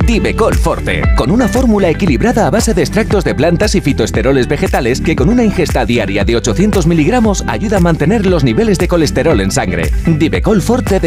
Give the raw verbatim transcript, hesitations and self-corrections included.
Divecol Forte, con una fórmula equilibrada a base de extractos de plantas y fitoesteroles vegetales que con una ingesta diaria de ochocientos miligramos ayuda a mantener los niveles de colesterol en sangre. Divecol Forte de